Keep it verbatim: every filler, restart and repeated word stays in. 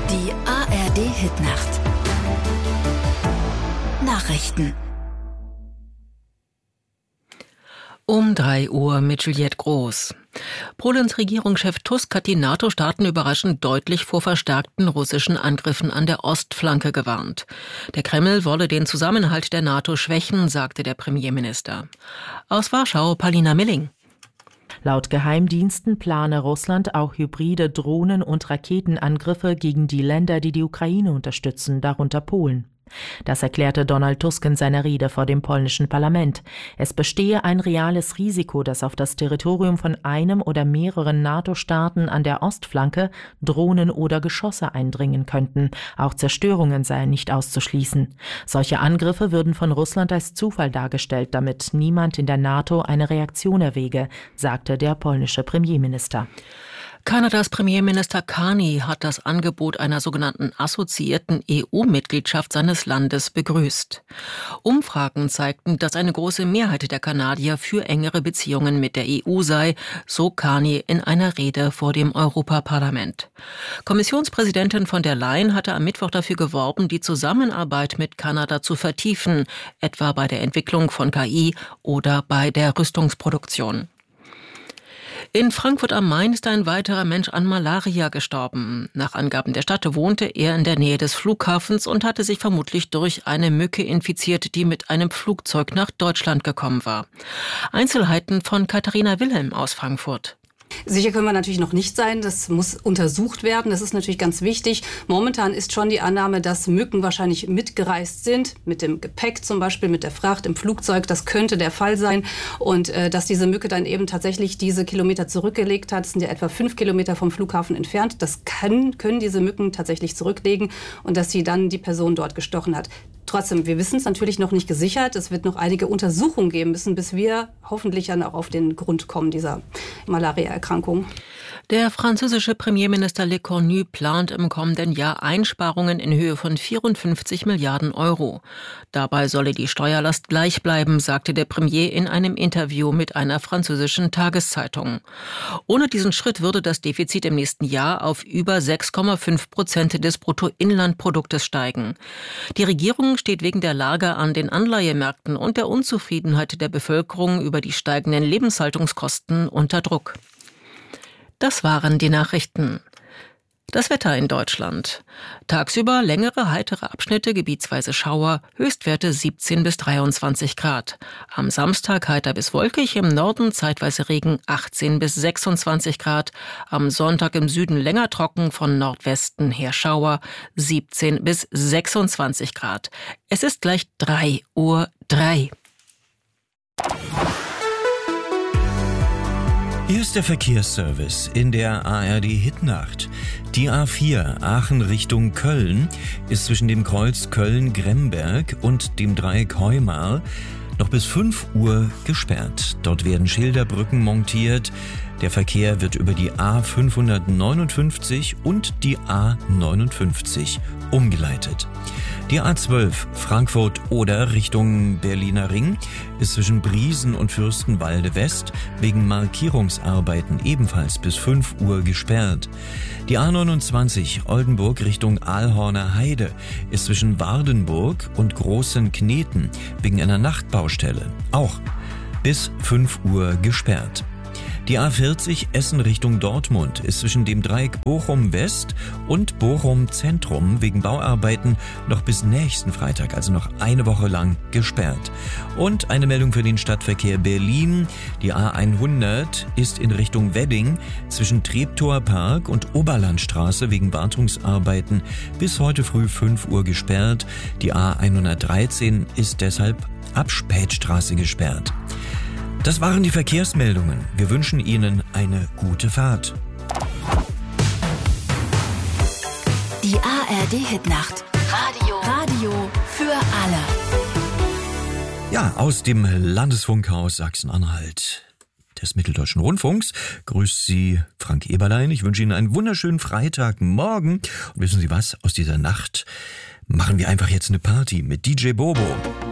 Die A R D-Hitnacht. Nachrichten. Um drei Uhr mit Juliette Groß. Polens Regierungschef Tusk hat die NATO-Staaten überraschend deutlich vor verstärkten russischen Angriffen an der Ostflanke gewarnt. Der Kreml wolle den Zusammenhalt der NATO schwächen, sagte der Premierminister. Aus Warschau, Paulina Milling. Laut Geheimdiensten plane Russland auch hybride Drohnen- und Raketenangriffe gegen die Länder, die die Ukraine unterstützen, darunter Polen. Das erklärte Donald Tusk in seiner Rede vor dem polnischen Parlament. Es bestehe ein reales Risiko, dass auf das Territorium von einem oder mehreren NATO-Staaten an der Ostflanke Drohnen oder Geschosse eindringen könnten. Auch Zerstörungen seien nicht auszuschließen. Solche Angriffe würden von Russland als Zufall dargestellt, damit niemand in der NATO eine Reaktion erwäge, sagte der polnische Premierminister. Kanadas Premierminister Carney hat das Angebot einer sogenannten assoziierten E U-Mitgliedschaft seines Landes begrüßt. Umfragen zeigten, dass eine große Mehrheit der Kanadier für engere Beziehungen mit der E U sei, so Carney in einer Rede vor dem Europaparlament. Kommissionspräsidentin von der Leyen hatte am Mittwoch dafür geworben, die Zusammenarbeit mit Kanada zu vertiefen, etwa bei der Entwicklung von K I oder bei der Rüstungsproduktion. In Frankfurt am Main ist ein weiterer Mensch an Malaria gestorben. Nach Angaben der Stadt wohnte er in der Nähe des Flughafens und hatte sich vermutlich durch eine Mücke infiziert, die mit einem Flugzeug nach Deutschland gekommen war. Einzelheiten von Katharina Wilhelm aus Frankfurt. Sicher können wir natürlich noch nicht sein. Das muss untersucht werden. Das ist natürlich ganz wichtig. Momentan ist schon die Annahme, dass Mücken wahrscheinlich mitgereist sind. Mit dem Gepäck zum Beispiel, mit der Fracht im Flugzeug. Das könnte der Fall sein. Und äh, dass diese Mücke dann eben tatsächlich diese Kilometer zurückgelegt hat. Das sind ja etwa fünf Kilometer vom Flughafen entfernt. Das kann, können diese Mücken tatsächlich zurücklegen. Und dass sie dann die Person dort gestochen hat. Trotzdem, wir wissen es natürlich noch nicht gesichert. Es wird noch einige Untersuchungen geben müssen, bis wir hoffentlich dann auch auf den Grund kommen dieser Malaria-Erkrankung. Der französische Premierminister Le Cornu plant im kommenden Jahr Einsparungen in Höhe von vierundfünfzig Milliarden Euro. Dabei solle die Steuerlast gleich bleiben, sagte der Premier in einem Interview mit einer französischen Tageszeitung. Ohne diesen Schritt würde das Defizit im nächsten Jahr auf über sechs Komma fünf Prozent des Bruttoinlandproduktes steigen. Die Regierung steht wegen der Lage an den Anleihemärkten und der Unzufriedenheit der Bevölkerung über die steigenden Lebenshaltungskosten unter Druck. Das waren die Nachrichten. Das Wetter in Deutschland. Tagsüber längere, heitere Abschnitte, gebietsweise Schauer, Höchstwerte siebzehn bis dreiundzwanzig Grad. Am Samstag heiter bis wolkig, im Norden zeitweise Regen, achtzehn bis sechsundzwanzig Grad. Am Sonntag im Süden länger trocken, von Nordwesten her Schauer, siebzehn bis sechsundzwanzig Grad. Es ist gleich drei Uhr drei. Hier ist der Verkehrsservice in der A R D-Hitnacht. Die A vier Aachen Richtung Köln ist zwischen dem Kreuz Köln-Gremberg und dem Dreieck Heumar noch bis fünf Uhr gesperrt. Dort werden Schilderbrücken montiert. Der Verkehr wird über die A fünfhundertneunundfünfzig und die A neunundfünfzig umgeleitet. Die A zwölf Frankfurt-Oder Richtung Berliner Ring ist zwischen Briesen und Fürstenwalde West wegen Markierungsarbeiten ebenfalls bis fünf Uhr gesperrt. Die A neunundzwanzig Oldenburg Richtung Aalhorner Heide ist zwischen Wardenburg und Großen Kneten wegen einer Nachtbaustelle auch bis fünf Uhr gesperrt. Die A vierzig Essen Richtung Dortmund ist zwischen dem Dreieck Bochum West und Bochum Zentrum wegen Bauarbeiten noch bis nächsten Freitag, also noch eine Woche lang, gesperrt. Und eine Meldung für den Stadtverkehr Berlin. Die A hundert ist in Richtung Wedding zwischen Treptower Park und Oberlandstraße wegen Wartungsarbeiten bis heute früh fünf Uhr gesperrt. Die A hundertdreizehn ist deshalb ab Spätstraße gesperrt. Das waren die Verkehrsmeldungen. Wir wünschen Ihnen eine gute Fahrt. Die A R D-Hitnacht. Radio. Radio für alle. Ja, aus dem Landesfunkhaus Sachsen-Anhalt des Mitteldeutschen Rundfunks grüßt Sie Frank Eberlein. Ich wünsche Ihnen einen wunderschönen Freitagmorgen. Und wissen Sie was? Aus dieser Nacht machen wir einfach jetzt eine Party mit D J Bobo.